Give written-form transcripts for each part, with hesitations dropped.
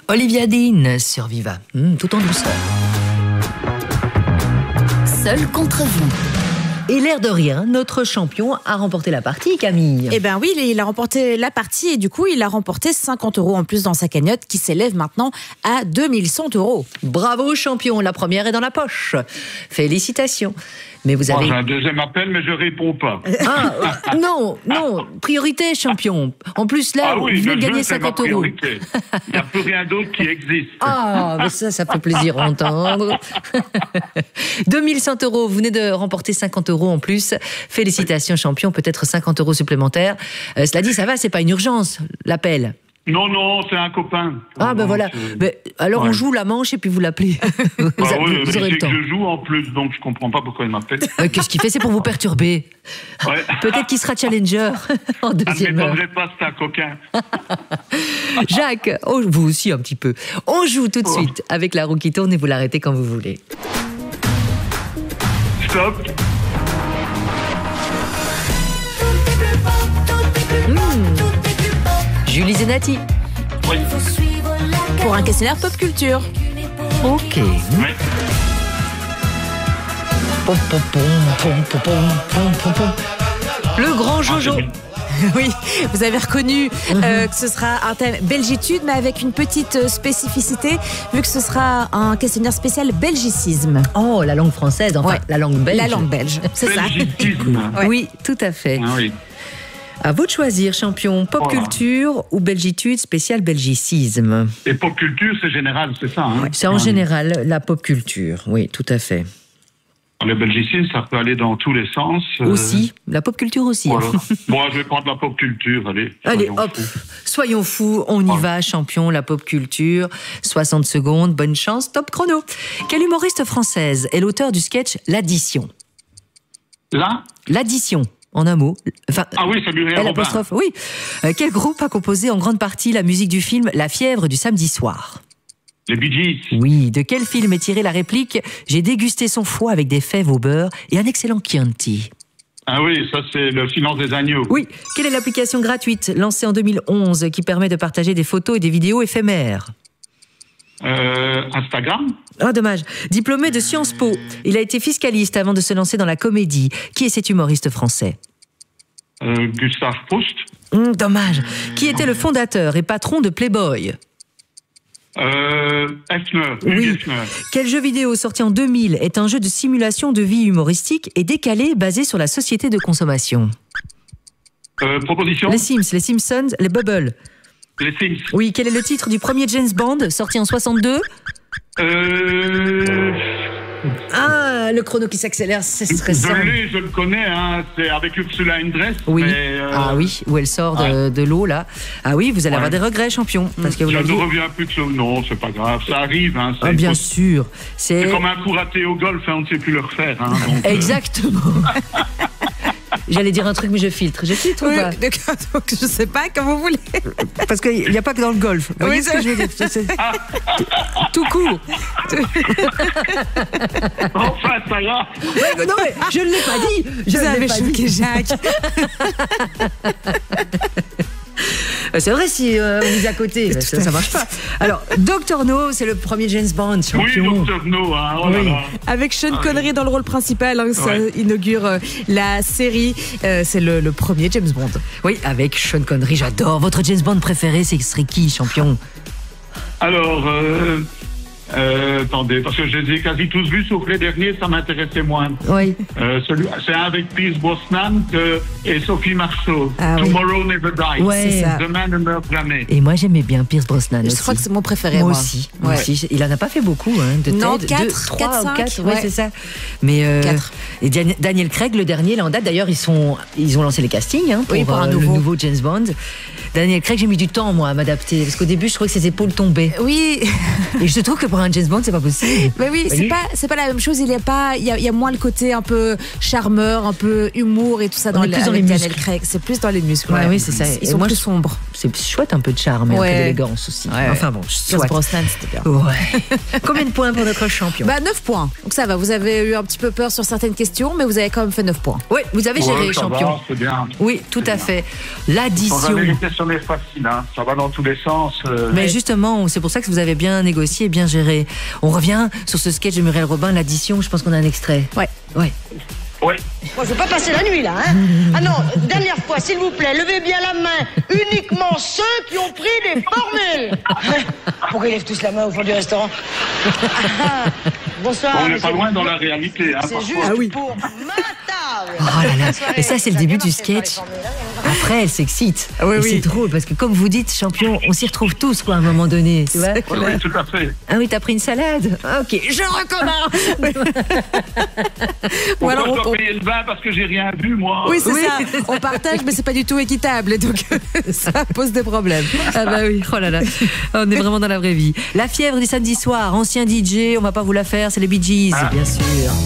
Olivia Dean sur Viva, tout en douceur. Seul contre vous. Et l'air de rien, notre champion a remporté la partie, Camille. Eh bien oui, il a remporté la partie et du coup, il a remporté 50 € en plus dans sa cagnotte qui s'élève maintenant à 2100 €. Bravo champion, la première est dans la poche. Félicitations. Mais vous avez... J'ai un deuxième appel, mais je réponds pas. Non, priorité champion. En plus là, vous venez de gagner 50 €. Il n'y a plus rien d'autre qui existe. Mais ça fait plaisir à entendre. 2100 €, vous venez de remporter 50 € en plus. Félicitations champion, peut-être 50 € supplémentaires. Cela dit, ça va, c'est pas une urgence, l'appel. Non, c'est un copain. Voilà. Alors on joue la manche et puis vous l'appelez. Vous aurez le temps. Je joue en plus, donc je comprends pas pourquoi il m'appelle. Qu'est-ce qu'il fait? C'est pour vous perturber. Peut-être qu'il sera challenger en deuxième heure. Ne m'étonnerait pas, c'est un coquin. Jacques, vous aussi un petit peu. On joue tout de suite avec la roue qui tourne et vous l'arrêtez quand vous voulez. Stop. Julie Zenati. Oui. Pour un questionnaire pop culture. Ok. Oui. Le grand Jojo. Oui, vous avez reconnu que ce sera un thème belgitude, mais avec une petite spécificité, vu que ce sera un questionnaire spécial belgicisme. Oh, la langue française, la langue belge. La langue belge, c'est ça. Belgicisme. Oui, tout à fait. Oui. À vous de choisir, champion, pop culture ou belgitude spécial belgicisme. Et pop culture, c'est général, c'est ça. C'est en général la pop culture, oui, tout à fait. Le belgicisme, ça peut aller dans tous les sens. Aussi, la pop culture aussi. Voilà. Bon, je vais prendre la pop culture, allez. Soyons fous, on y va, champion, la pop culture. 60 secondes, bonne chance, top chrono. Quelle humoriste française est l'auteur du sketch L'Addition? L'Addition. En un mot. Oui, c'est Muriel Robin. Oui. Quel groupe a composé en grande partie la musique du film La fièvre du samedi soir? Les Bee Gees. Oui. De quel film est tirée la réplique « J'ai dégusté son foie avec des fèves au beurre et un excellent Chianti ». Ah oui, ça c'est le silence des agneaux. Oui. Quelle est l'application gratuite lancée en 2011 qui permet de partager des photos et des vidéos éphémères? Instagram. Dommage. Diplômé de Sciences Po, il a été fiscaliste avant de se lancer dans la comédie. Qui est cet humoriste français? Gustave Proust. Dommage. Qui était le fondateur et patron de Playboy? Hefner. Oui. Quel jeu vidéo sorti en 2000 est un jeu de simulation de vie humoristique et décalé basé sur la société de consommation? Proposition. Les Sims, les Simpsons, les Bubble. Les Sims. Oui, quel est le titre du premier James Bond sorti en 62? Le chrono qui s'accélère, ce serait ça. Je le connais, c'est avec Ursula Andress. Oui. Mais Oui, où elle sort de l'eau, là. Ah oui, vous allez avoir des regrets, champion. Parce que vous je ne reviens plus que non, c'est pas grave, ça arrive. Bien sûr. C'est comme un coup raté au golf, on ne sait plus le refaire. Donc, exactement. J'allais dire un truc, mais je filtre. Je filtre ou pas? Donc, je sais pas, comme vous voulez. Parce qu'il n'y a pas que dans le golf. Vous voyez ce que je veux dire? Tout court. Enfin, ça va. Non, mais je ne l'ai pas dit. Vous avez choqué Jacques. C'est vrai, si on est à côté, ça marche pas. Alors, Dr No, c'est le premier James Bond, champion. Oui, Dr No, Avec Sean Connery dans le rôle principal, ça inaugure la série. C'est le premier James Bond. Oui, avec Sean Connery, j'adore. Votre James Bond préféré, ce serait qui, champion? Alors, attendez, parce que je les ai quasi tous vus, sauf les derniers, ça m'intéressait moins. Oui. C'est avec Pierce Brosnan et Sophie Marceau. Tomorrow Never Dies. Ouais. Demain ne meurt jamais. Et moi, j'aimais bien Pierce Brosnan aussi. Je crois que c'est mon préféré. Moi aussi. Il en a pas fait beaucoup, de non, tête. 4 ou 4. Ouais, c'est ça. Mais 4. Et Daniel Craig, le dernier, là en date. D'ailleurs, ils ont lancé les castings pour un nouveau James Bond. Daniel Craig, j'ai mis du temps, moi, à m'adapter. Parce qu'au début, je trouvais que ses épaules tombaient. Oui. Et je trouve que pour un James Bond, c'est pas possible. Mais oui, c'est pas la même chose. Il y a moins le côté un peu charmeur, un peu humour et tout ça dans les Daniel Craig. C'est plus dans les muscles. Oui, c'est ça. Ils sont plus sombres. C'est chouette, un peu de charme et un peu d'élégance aussi. Enfin bon, Pierce Brosnan, c'était bien. Ouais. Combien de points pour notre champion? 9 points. Donc ça va, vous avez eu un petit peu peur sur certaines questions, mais vous avez quand même fait 9 points. Oui, vous avez géré, champion. C'est bien. Oui, tout à fait. L'addition. personne est facile, hein. Ça va dans tous les sens. Mais justement, c'est pour ça que vous avez bien négocié et bien géré. On revient sur ce sketch de Muriel Robin, l'addition. Je pense qu'on a un extrait. Ouais. Oui. Moi, je veux pas passer la nuit, là, hein. Ah non, dernière fois, s'il vous plaît, levez bien la main. Uniquement ceux qui ont pris des formules. Pourquoi ils lèvent tous la main au fond du restaurant? Bonsoir. On n'est pas loin dans la réalité, hein. C'est juste pour ma table. Oh là là. Et ça, c'est le début du sketch. Après, elle s'excite. Et c'est drôle parce que, comme vous dites, champion, on s'y retrouve tous, quoi, à un moment donné. Tu vois? Oui, tout à fait. Ah oui, t'as pris une salade? Ok, je recommence. Ou alors, je dois payer le vin parce que j'ai rien vu, moi. Oui, c'est ça. On partage, mais c'est pas du tout équitable. Donc, ça pose des problèmes. Ah bah oui, oh là là. On est vraiment dans la vraie vie. La fièvre du samedi soir, ancien DJ, on va pas vous la faire, c'est les Bee Gees, bien sûr.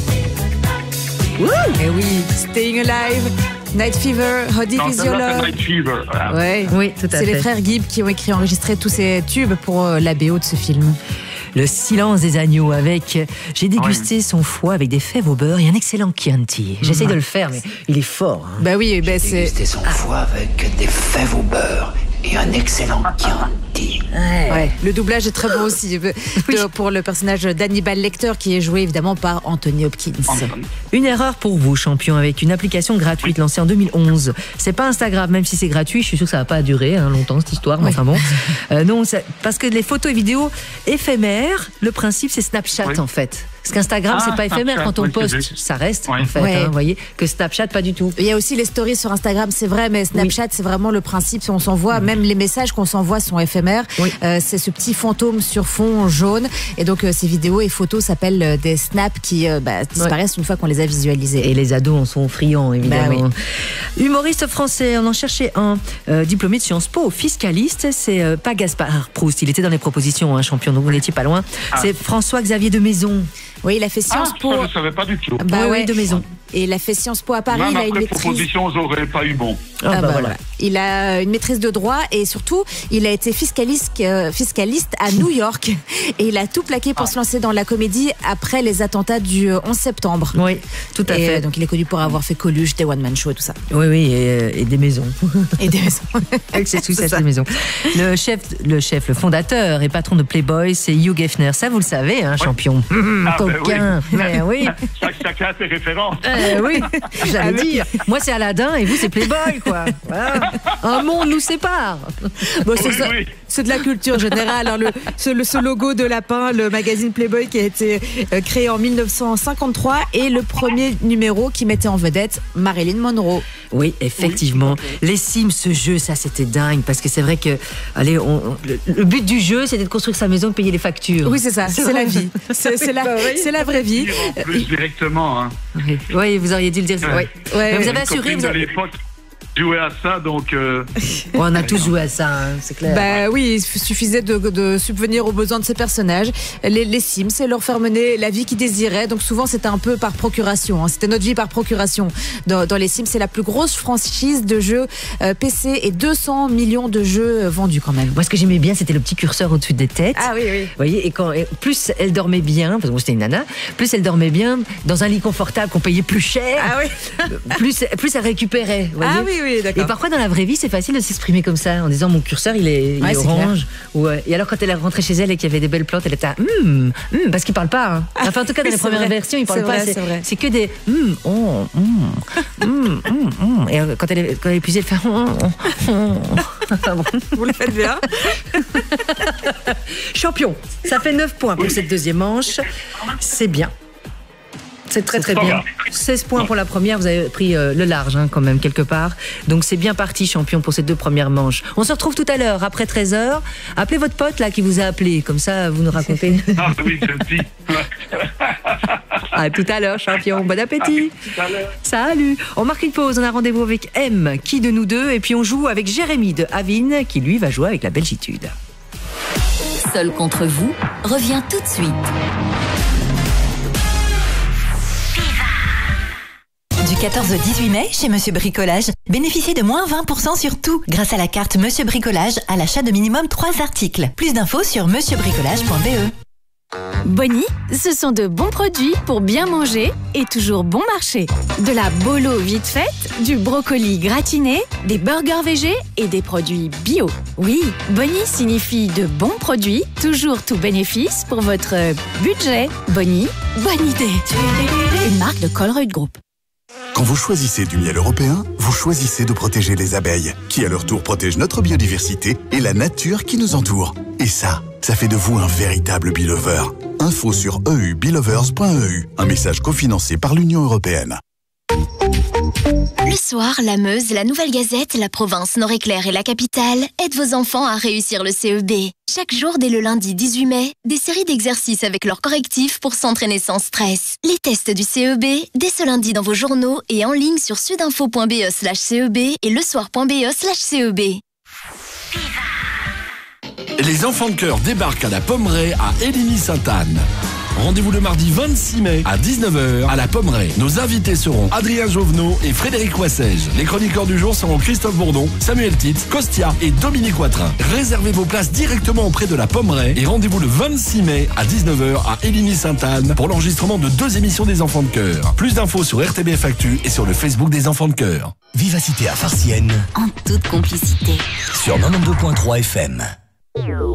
Et oui, Staying Alive, Night Fever, How Deep Is Your Love. Night Fever. Voilà. Ouais. Oui, tout à fait. C'est les frères Gibb qui ont écrit, enregistré tous ces tubes pour la BO de ce film. Le silence des agneaux avec... J'ai dégusté son foie avec des fèves au beurre et un excellent Chianti. J'essaie de le faire, mais il est fort. Hein. Bah oui, bah J'ai dégusté son foie avec des fèves au beurre et un excellent Chianti. Ouais. Le doublage est très bon aussi pour le personnage d'Hannibal Lecter qui est joué évidemment par Anthony Hopkins. Une erreur pour vous, champion, avec une application gratuite lancée en 2011. C'est pas Instagram, même si c'est gratuit. Je suis sûr que ça va pas durer longtemps cette histoire, mais enfin bon. Non, parce que les photos et vidéos éphémères, le principe c'est Snapchat en fait. Parce qu'Instagram, c'est pas éphémère. Snapchat, quand on poste, ça reste, en fait. Ouais. Vous voyez, que Snapchat, pas du tout. Il y a aussi les stories sur Instagram, c'est vrai, mais Snapchat, c'est vraiment le principe. On s'envoie, même les messages qu'on s'envoie sont éphémères. C'est ce petit fantôme sur fond jaune. Et donc, ces vidéos et photos s'appellent des snaps qui disparaissent une fois qu'on les a visualisés. Et les ados en sont friands, évidemment. Humoriste français, on en cherchait un. Diplômé de Sciences Po, fiscaliste. C'est pas Gaspard Proust. Il était dans les propositions, champion, donc vous n'étiez pas loin. C'est François-Xavier de Maison. Oui, il a fait Sciences Po. Ça, je ne savais pas du tout. Oui, de Maison. Et il a fait Sciences Po à Paris. Même il a une après maîtrise. proposition, j'aurais pas eu bon. Voilà. Il a une maîtrise de droit et surtout, il a été fiscaliste à New York. Et il a tout plaqué pour se lancer dans la comédie après les attentats du 11 septembre. Oui, tout à fait. Donc, il est connu pour avoir fait Coluche, des one-man show et tout ça. Oui, et des maisons. Et des maisons. Avec ses succès des maisons. Le fondateur et patron de Playboy, c'est Hugh Hefner. Ça, vous le savez, champion. Coquin. Mais oui. Chacun a ses références. Oui, j'allais dire. Moi, c'est Aladdin et vous, c'est Playboy, quoi. Voilà. Un monde nous sépare. Bon, c'est de la culture générale. Ce logo de lapin, le magazine Playboy qui a été créé en 1953 et le premier numéro qui mettait en vedette Marilyn Monroe. Oui, effectivement. Les Sims, ce jeu, ça, c'était dingue parce que c'est vrai que, le but du jeu, c'était de construire sa maison, de payer les factures. Oui, c'est ça. C'est la vie. C'est la vraie vie. En plus, directement. Oui, vous auriez dû le dire. Mais vous avez assuré. Vous avez joué à ça, donc. On a tous joué à ça, c'est clair. Bah oui, il suffisait de subvenir aux besoins de ces personnages. Les Sims, c'est leur faire mener la vie qu'ils désiraient. Donc souvent, c'était un peu par procuration. C'était notre vie par procuration. Dans les Sims, c'est la plus grosse franchise de jeux PC et 200 millions de jeux vendus quand même. Moi, ce que j'aimais bien, c'était le petit curseur au-dessus des têtes. Ah oui. Vous voyez, et plus elle dormait bien, parce que moi, c'était une nana, plus elle dormait bien dans un lit confortable qu'on payait plus cher, plus elle récupérait. Vous voyez. Oui, d'accord. Et parfois, dans la vraie vie, c'est facile de s'exprimer comme ça, en disant mon curseur, il est orange. Et alors, quand elle est rentrée chez elle et qu'il y avait des belles plantes, elle était parce qu'il parle pas. Enfin, en tout cas, dans les premières versions, il parle pas. C'est que des Et quand elle est épuisée, elle fait Vous le faites bien. Champion, ça fait 9 points pour cette deuxième manche. C'est bien. C'est très très bien. 16 points pour la première, vous avez pris le large quand même quelque part. Donc c'est bien parti, champion, pour ces deux premières manches. On se retrouve tout à l'heure, après 13h. Appelez votre pote là qui vous a appelé, comme ça vous nous racontez. Ah oui, celle-ci. À tout à l'heure, champion. Bon appétit. Salut. On marque une pause, on a rendez-vous avec M, qui de nous deux, et puis on joue avec Jérémy de Avine, qui lui va jouer avec la Belgitude. Seul contre vous revient tout de suite. Du 14 au 18 mai, chez Monsieur Bricolage, bénéficiez de moins 20% sur tout grâce à la carte Monsieur Bricolage à l'achat de minimum 3 articles. Plus d'infos sur monsieurbricolage.be. Bonnie, ce sont de bons produits pour bien manger et toujours bon marché. De la bolo vite faite, du brocoli gratiné, des burgers végés et des produits bio. Oui, Bonnie signifie de bons produits, toujours tout bénéfice pour votre budget. Bonnie, bonne idée. Une marque de Colruyt Group. Quand vous choisissez du miel européen, vous choisissez de protéger les abeilles, qui à leur tour protègent notre biodiversité et la nature qui nous entoure. Et ça fait de vous un véritable bee-lover. Info sur eubeelovers.eu. Un message cofinancé par l'Union européenne. Le soir, la Meuse, la Nouvelle Gazette, la province Nord-Éclair et la capitale aident vos enfants à réussir le CEB. Chaque jour, dès le lundi 18 mai, des séries d'exercices avec leurs correctifs pour s'entraîner sans stress. Les tests du CEB, dès ce lundi dans vos journaux et en ligne sur sudinfo.be/CEB et lesoir.be/CEB. Les enfants de cœur débarquent à la Pommeraye à Éligny-Sainte-Anne. Rendez-vous le mardi 26 mai à 19h à la Pommeraye. Nos invités seront Adrien Jovenot et Frédéric Wassège. Les chroniqueurs du jour seront Christophe Bourdon, Samuel Tite, Costia et Dominique Watrin. Réservez vos places directement auprès de la Pommeraye et rendez-vous le 26 mai à 19h à Éligny-Sainte-Anne pour l'enregistrement de 2 émissions des enfants de cœur. Plus d'infos sur RTBF Actu et sur le Facebook des enfants de cœur. Vivacité à Farciennes. En toute complicité. Sur 92.3 FM.